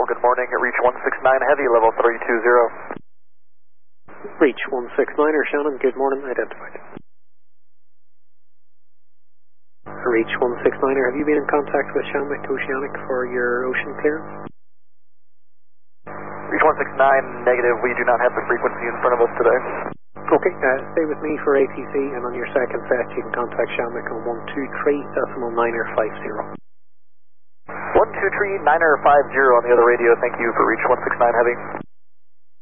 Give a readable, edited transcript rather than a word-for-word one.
good morning. Reach 169 Heavy, level 320. Reach 169er, Shannon, good morning, identified. Reach 169er, have you been in contact with Shamrock Oceanic for your ocean clearance? Reach 169, negative, we do not have the frequency in front of us today. Okay, stay with me for ATC, and on your second set you can contact Shamrock on 123.9er50. 123.9er50 on the other radio, thank you for Reach 169 Heavy.